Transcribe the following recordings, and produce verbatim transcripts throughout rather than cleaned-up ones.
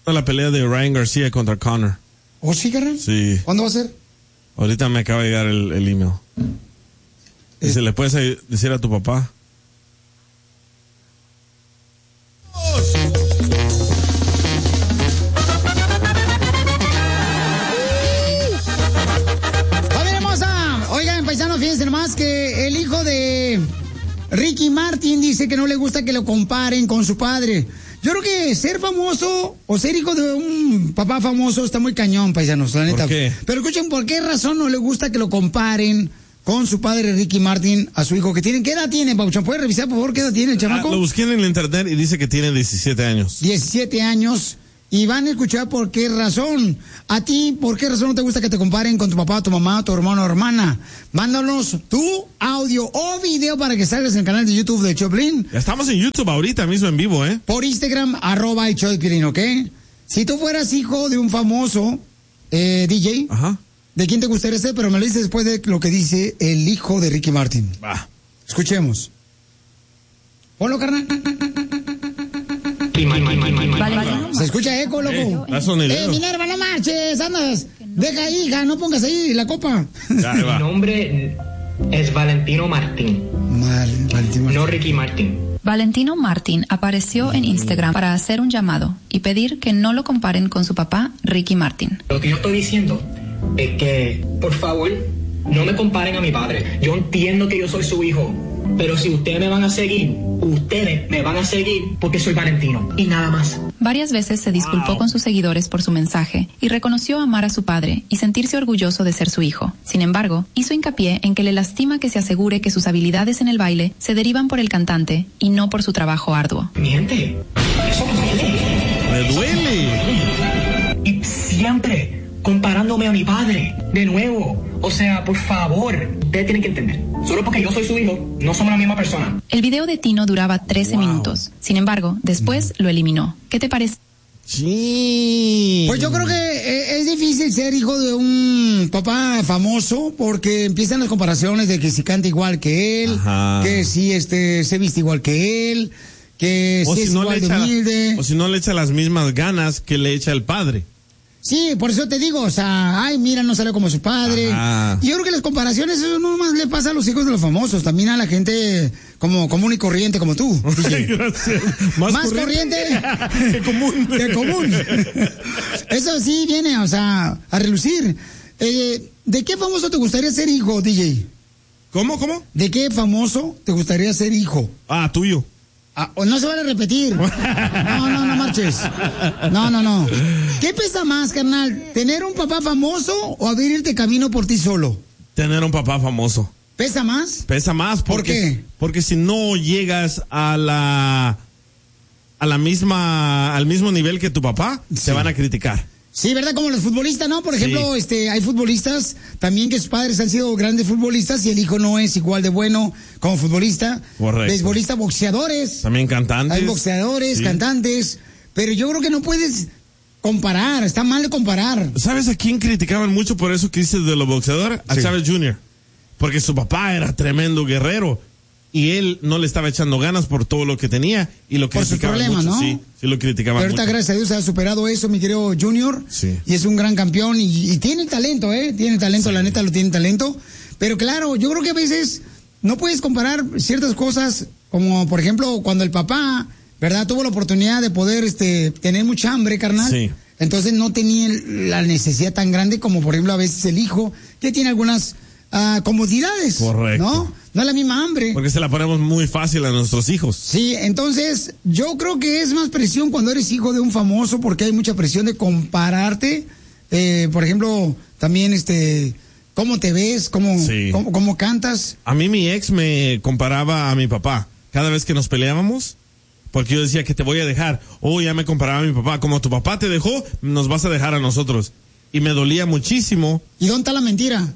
la pelea de Ryan García contra Conor. ¿Oh, sí, carnal? Sí. ¿Cuándo va a ser? Ahorita me acaba de llegar el, el email. Es... Dice, ¿le puedes decir a tu papá? Paisanos, fíjense nomás que el hijo de Ricky Martin dice que no le gusta que lo comparen con su padre. Yo creo que ser famoso o ser hijo de un papá famoso está muy cañón, paisanos, la neta. ¿Por qué? Pero escuchen, ¿por qué razón no le gusta que lo comparen con su padre Ricky Martin a su hijo que tienen? ¿Qué edad tiene, Pauchón? ¿Puedes revisar, por favor, qué edad tiene el chamaco? Ah, lo busqué en el internet y dice que tiene diecisiete años. diecisiete años. Y van a escuchar por qué razón. A ti, ¿por qué razón no te gusta que te comparen con tu papá, tu mamá, tu hermano o hermana? Mándanos tu audio o video para que salgas en el canal de YouTube de Choplin. Ya estamos en YouTube ahorita mismo en vivo, ¿eh? Por Instagram, arroba el Choplin, ¿ok? Si tú fueras hijo de un famoso eh, D J, ajá, ¿de quién te gustaría ser? Pero me lo dices después de lo que dice el hijo de Ricky Martin. Va. Escuchemos. Ponlo, carnal. Vale. Se escucha eco, loco. Eh, eh Minerva, no marches, andas. Deja ahí, hija, no pongas ahí la copa. Ya, Mi nombre es Valentino Martín. Mal, Valentino Martín. No Ricky Martin. Valentino Martin apareció en Instagram para hacer un llamado y pedir que no lo comparen con su papá, Ricky Martin. Lo que yo estoy diciendo es que, por favor, no me comparen a mi padre. Yo entiendo que yo soy su hijo, pero si ustedes me van a seguir, ustedes me van a seguir porque soy Valentino y nada más. Varias veces se disculpó con sus seguidores por su mensaje y reconoció amar a su padre y sentirse orgulloso de ser su hijo. Sin embargo, hizo hincapié en que le lastima que se asegure que sus habilidades en el baile se derivan por el cantante y no por su trabajo arduo. Mi gente, eso me duele. Me duele. Y siempre comparándome a mi padre, de nuevo. O sea, por favor, ustedes tienen que entender. Solo porque yo soy su hijo, no somos la misma persona. El video de Tino duraba trece wow. minutos. Sin embargo, después lo eliminó. ¿Qué te parece? Sí. Pues yo creo que es difícil ser hijo de un papá famoso porque empiezan las comparaciones de que si canta igual que él, ajá, que si este se viste igual que él, que o si, si es no igual le de echa, humilde. O si no le echa las mismas ganas que le echa el padre. Sí, por eso te digo, o sea, ay, mira, no sale como su padre. Ajá. Yo creo que las comparaciones, eso no más le pasa a los hijos de los famosos, también a la gente como común y corriente como tú. Gracias. Más, más corriente, corriente que común. Que común. Eso sí viene, o sea, a relucir. Eh, ¿De qué famoso te gustaría ser hijo, D J? ¿Cómo, cómo? ¿De qué famoso te gustaría ser hijo? Ah, tuyo. Ah, no se vale repetir. No, no, no marches. No, no, no. ¿Qué pesa más, carnal? ¿Tener un papá famoso o abrirte camino por ti solo? Tener un papá famoso. ¿Pesa más? Pesa más. Porque, ¿por qué? Porque si no llegas a la a la misma al mismo nivel que tu papá, sí, te van a criticar. Sí, ¿verdad? Como los futbolistas, ¿no? Por ejemplo, sí, este, hay futbolistas también que sus padres han sido grandes futbolistas y el hijo no es igual de bueno como futbolista. Correcto. Beisbolistas, boxeadores. También cantantes. Hay boxeadores, sí, cantantes. Pero yo creo que no puedes comparar, está mal de comparar. ¿Sabes a quién criticaban mucho por eso que dices de los boxeadores? A sí. Chávez junior Porque su papá era tremendo guerrero. Y él no le estaba echando ganas por todo lo que tenía y lo por criticaban sus problemas, mucho, ¿no? Sí, sí lo criticaban Pero ahorita, mucho. gracias a Dios, se ha superado eso, mi querido Junior. Sí. Y es un gran campeón y, y tiene talento, ¿eh? Tiene talento, sí, la neta lo tiene talento. Pero claro, yo creo que a veces no puedes comparar ciertas cosas como, por ejemplo, cuando el papá, ¿verdad? Tuvo la oportunidad de poder este tener mucha hambre, carnal. Sí. Entonces no tenía la necesidad tan grande como, por ejemplo, a veces el hijo, que tiene algunas uh, comodidades. Correcto. ¿No? No es la misma hambre. Porque se la ponemos muy fácil a nuestros hijos. Sí, entonces yo creo que es más presión cuando eres hijo de un famoso porque hay mucha presión de compararte. Eh, por ejemplo, también este, cómo te ves, cómo, sí, cómo, cómo cantas. A mí mi ex me comparaba a mi papá cada vez que nos peleábamos. Porque yo decía que te voy a dejar. Oh, ya me comparaba a mi papá. Como tu papá te dejó, nos vas a dejar a nosotros. Y me dolía muchísimo. ¿Y dónde está la mentira?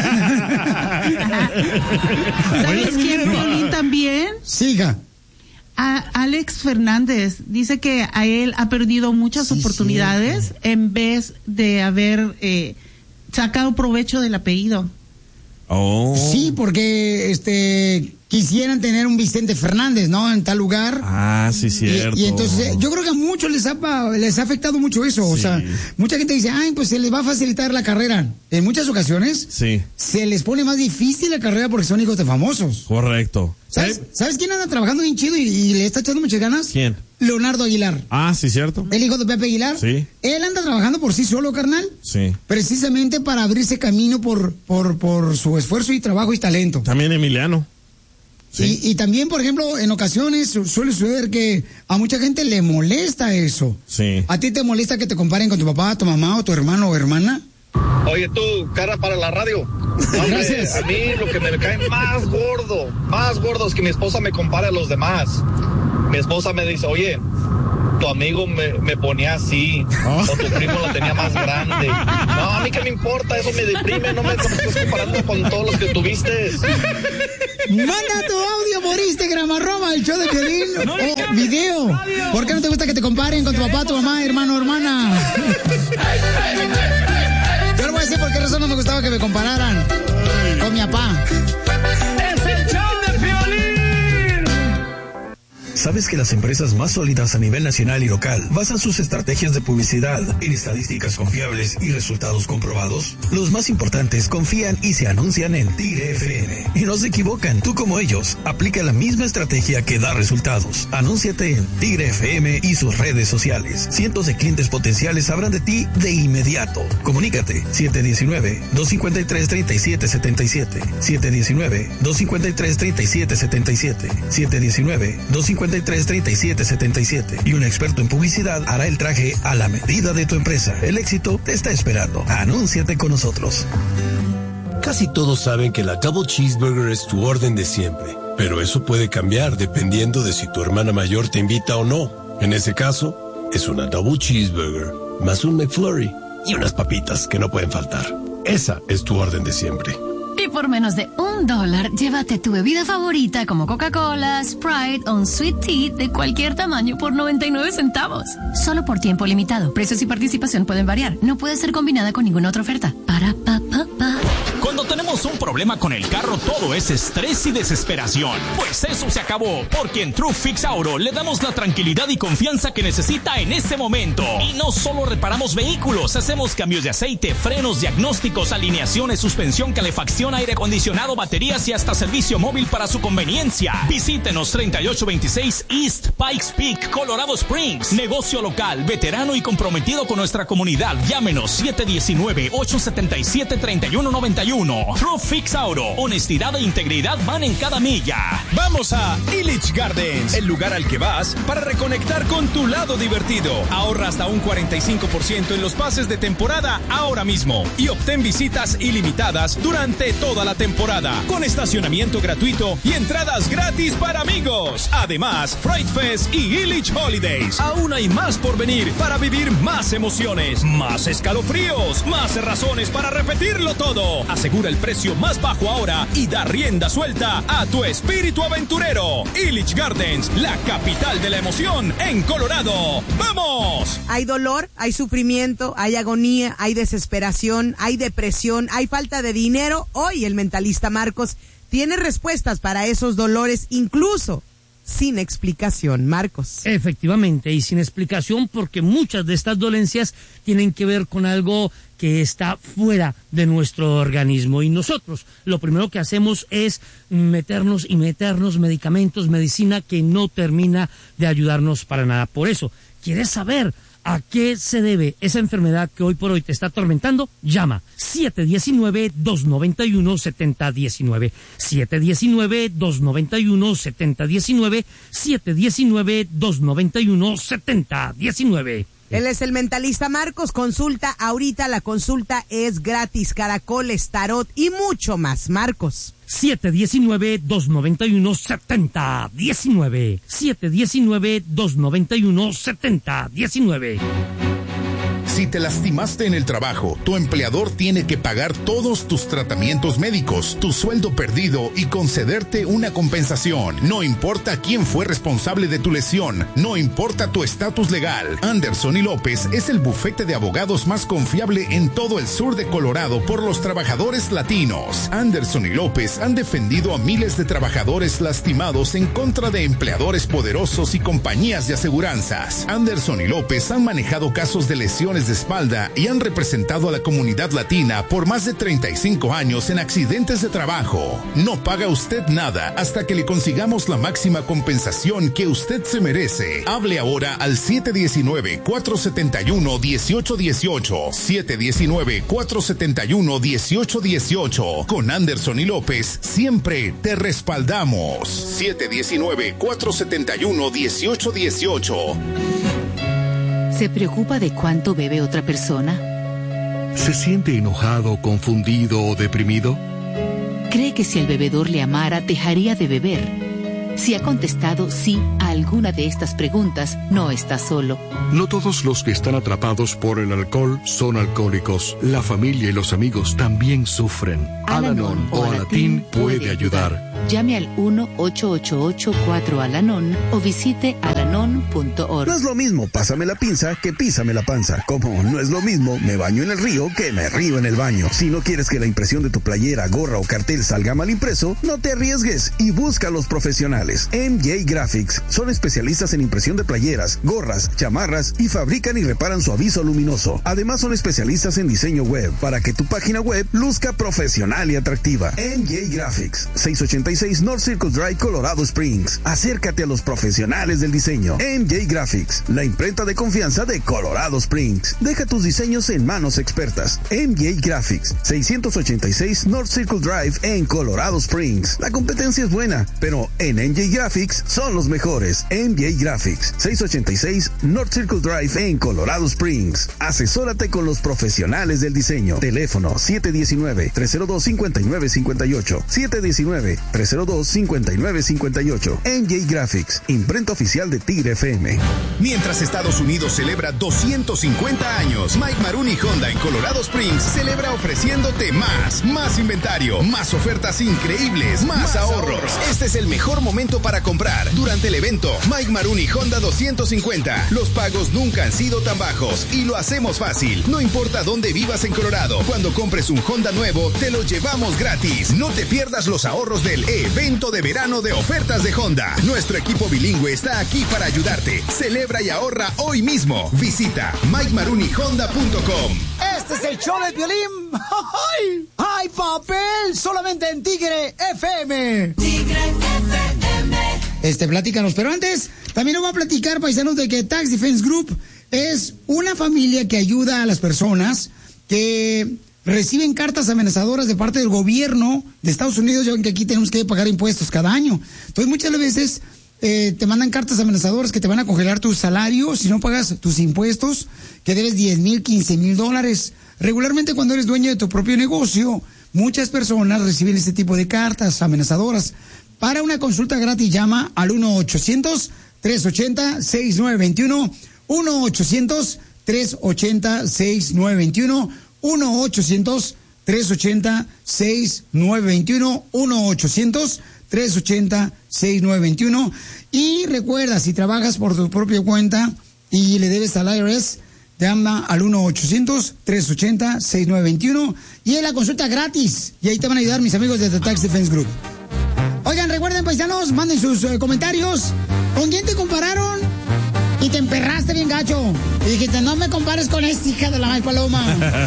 ¿Sabes quién, Piolín, también? Siga. A Alex Fernández dice que a él ha perdido muchas sí, oportunidades sí, en vez de haber eh, sacado provecho del apellido. Oh. Sí, porque este quisieran tener un Vicente Fernández, ¿no? En tal lugar. Ah, sí, cierto. Y, y entonces, yo creo que a muchos les ha, les ha afectado mucho eso. Sí. O sea, mucha gente dice, ay, pues se les va a facilitar la carrera. En muchas ocasiones, sí, se les pone más difícil la carrera porque son hijos de famosos. Correcto. ¿Sabes, ¿Eh? ¿sabes quién anda trabajando bien chido y, y le está echando muchas ganas? ¿Quién? Leonardo Aguilar. Ah, sí, cierto. El hijo de Pepe Aguilar. Sí. Él anda trabajando por sí solo, carnal. Sí. Precisamente para abrirse camino por, por, por su esfuerzo y trabajo y talento. También Emiliano. Sí. Y, y también, por ejemplo, en ocasiones suele suceder que a mucha gente le molesta eso. Sí. ¿A ti te molesta que te comparen con tu papá, tu mamá o tu hermano o hermana? Oye, tú, cara para la radio. Hombre, gracias. A mí lo que me cae más gordo, más gordo es que mi esposa me compara a los demás. Mi esposa me dice, oye, tu amigo me, me ponía así, oh. o tu primo lo tenía más grande. No, a mí qué me importa, eso me deprime, no me estés comparando con todos los que tuviste. Manda tu audio por Instagram, arroba el show de Piolín, no o video. ¿Por qué no te gusta que te comparen con tu papá, tu mamá, hermano, hermana? Yo le voy a decir por qué razón no me gustaba que me compararan con mi papá. ¡Es el show de Piolín! ¿Sabes que las empresas más sólidas a nivel nacional y local basan sus estrategias de publicidad en estadísticas confiables y resultados comprobados? Los más importantes confían y se anuncian en Tigre F M. Y no se equivocan, tú como ellos, aplica la misma estrategia que da resultados. Anúnciate en Tigre F M y sus redes sociales. Cientos de clientes potenciales sabrán de ti de inmediato. Comunícate siete uno nueve, dos cinco tres, tres siete siete siete, siete uno nueve, dos cinco tres, tres siete siete siete, siete uno nueve, dos cinco tres, tres siete siete siete y un experto en publicidad hará el traje a la medida de tu empresa. El éxito te está esperando. Anúnciate con nosotros. Casi todos saben que la Double Cheeseburger es tu orden de siempre, pero eso puede cambiar dependiendo de si tu hermana mayor te invita o no. En ese caso, es una Double Cheeseburger más un McFlurry y unas papitas que no pueden faltar. Esa es tu orden de siempre. Y por menos de un dólar, llévate tu bebida favorita como Coca-Cola, Sprite o un Sweet Tea de cualquier tamaño por noventa y nueve centavos. Solo por tiempo limitado. Precios y participación pueden variar. No puede ser combinada con ninguna otra oferta. Para pa pa pa. Cuando tenemos un problema con el carro, todo es estrés y desesperación. Pues eso se acabó, porque en True Fix Auto le damos la tranquilidad y confianza que necesita en ese momento. Y no solo reparamos vehículos, hacemos cambios de aceite, frenos, diagnósticos, alineaciones, suspensión, calefacción, aire acondicionado, baterías y hasta servicio móvil para su conveniencia. Visítenos treinta y ocho veintiséis East Pikes Peak, Colorado Springs. Negocio local, veterano y comprometido con nuestra comunidad. Llámenos siete uno nueve, ocho siete siete, tres uno nueve uno. True Fix Auto. Honestidad e integridad van en cada milla. Vamos a Illich Gardens, el lugar al que vas para reconectar con tu lado divertido. Ahorra hasta un cuarenta y cinco por ciento en los pases de temporada ahora mismo y obtén visitas ilimitadas durante toda la temporada, con estacionamiento gratuito y entradas gratis para amigos. Además, Fright Fest y Illich Holidays. Aún hay más por venir para vivir más emociones, más escalofríos, más razones para repetirlo todo. Asegura el precio más bajo ahora y da rienda suelta a tu espíritu aventurero. Illich Gardens, la capital de la emoción en Colorado. ¡Vamos! Hay dolor, hay sufrimiento, hay agonía, hay desesperación, hay depresión, hay falta de dinero. Hoy el mentalista Marcos tiene respuestas para esos dolores, incluso sin explicación. Marcos. Efectivamente, y sin explicación, porque muchas de estas dolencias tienen que ver con algo que está fuera de nuestro organismo, y nosotros lo primero que hacemos es meternos y meternos medicamentos, medicina que no termina de ayudarnos para nada. Por eso, ¿quieres saber a qué se debe esa enfermedad que hoy por hoy te está atormentando? Llama siete uno nueve, dos nueve uno, siete cero uno nueve, siete uno nueve, dos nueve uno, siete cero uno nueve, siete uno nueve, dos nueve uno, siete cero uno nueve. Él es el mentalista Marcos. Consulta ahorita, la consulta es gratis. Caracoles, tarot y mucho más. Marcos. siete uno nueve, dos nueve uno, siete cero uno nueve. siete uno nueve, dos nueve uno, siete cero uno nueve. Si te lastimaste en el trabajo, tu empleador tiene que pagar todos tus tratamientos médicos, tu sueldo perdido y concederte una compensación. No importa quién fue responsable de tu lesión, no importa tu estatus legal. Anderson y López es el bufete de abogados más confiable en todo el sur de Colorado por los trabajadores latinos. Anderson y López han defendido a miles de trabajadores lastimados en contra de empleadores poderosos y compañías de aseguranzas. Anderson y López han manejado casos de lesiones de espalda y han representado a la comunidad latina por más de treinta y cinco años en accidentes de trabajo. No paga usted nada hasta que le consigamos la máxima compensación que usted se merece. Hable ahora al siete uno nueve, cuatro siete uno, uno ocho uno ocho. siete uno nueve, cuatro siete uno, uno ocho uno ocho. Con Anderson y López siempre te respaldamos. siete uno nueve, cuatro siete uno, uno ocho uno ocho. ¿Se preocupa de cuánto bebe otra persona? ¿Se siente enojado, confundido o deprimido? ¿Cree que si el bebedor le amara, dejaría de beber? Si ha contestado sí a alguna de estas preguntas, no está solo. No todos los que están atrapados por el alcohol son alcohólicos. La familia y los amigos también sufren. Al-Anon o Alatín puede ayudar. Llame al uno ocho ocho ocho cuatro Al-Anon o visite alanon punto org. No es lo mismo pásame la pinza que písame la panza. Como no es lo mismo me baño en el río que me río en el baño. Si no quieres que la impresión de tu playera, gorra o cartel salga mal impreso, no te arriesgues y busca a los profesionales. M J Graphics son especialistas en impresión de playeras, gorras, chamarras y fabrican y reparan su aviso luminoso. Además son especialistas en diseño web para que tu página web luzca profesional y atractiva. M J Graphics, seiscientos ochenta y seis North Circle Drive, Colorado Springs. Acércate a los profesionales del diseño. M J Graphics, la imprenta de confianza de Colorado Springs. Deja tus diseños en manos expertas. M J Graphics, seiscientos ochenta y seis North Circle Drive en Colorado Springs. La competencia es buena, pero en M J Graphics son los mejores. M J Graphics, seiscientos ochenta y seis North Circle Drive en Colorado Springs. Asesórate con los profesionales del diseño. Teléfono siete uno nueve, tres cero dos, cinco nueve cinco ocho. siete uno nueve, tres cero dos, cinco nueve cinco ocho. M J Graphics, imprenta oficial de Tigre F M. Mientras Estados Unidos celebra doscientos cincuenta años, Mike Maroon y Honda en Colorado Springs celebra ofreciéndote más, más inventario, más ofertas increíbles, más, más ahorros. ahorros. Este es el mejor momento para comprar. Durante el evento, Mike Maroon y Honda doscientos cincuenta. Los pagos nunca han sido tan bajos y lo hacemos fácil. No importa dónde vivas en Colorado, cuando compres un Honda nuevo, te lo llevamos gratis. No te pierdas los ahorros del evento de verano de ofertas de Honda. Nuestro equipo bilingüe está aquí para ayudarte. Celebra y ahorra hoy mismo. Visita mike maroon y honda punto com. Este es el show de Piolín. ¡Ay! ¡Ay, papel! Solamente en Tigre F M. Tigre F M. Este, platícanos. Pero antes, también nos va a platicar, paisanos, de que Tax Defense Group es una familia que ayuda a las personas que reciben cartas amenazadoras de parte del gobierno de Estados Unidos. Ya ven que aquí tenemos que pagar impuestos cada año. Entonces, muchas veces eh, te mandan cartas amenazadoras que te van a congelar tu salario si no pagas tus impuestos, que debes diez mil, quince mil dólares. Regularmente, cuando eres dueño de tu propio negocio, muchas personas reciben este tipo de cartas amenazadoras. Para una consulta gratis, llama al uno ochocientos, tres ochenta, sesenta y nueve veintiuno, uno ochocientos, tres ochenta, sesenta y nueve veintiuno, uno ochocientos, tres ochenta, sesenta y nueve veintiuno, uno ochocientos, tres ochenta, sesenta y nueve veintiuno. Y recuerda, si trabajas por tu propia cuenta y le debes al I R S, llama al uno ochocientos, tres ochenta, sesenta y nueve veintiuno y es la consulta gratis. Y ahí te van a ayudar mis amigos de The Tax Defense Group. Oigan, recuerden, paisanos, manden sus eh, comentarios. ¿Con quién te compararon? Y te emperraste bien gacho. Y dijiste, no me compares con esta hija de la mal paloma.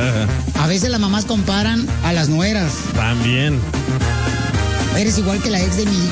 A veces las mamás comparan a las nueras. También. Eres igual que la ex de mi hija.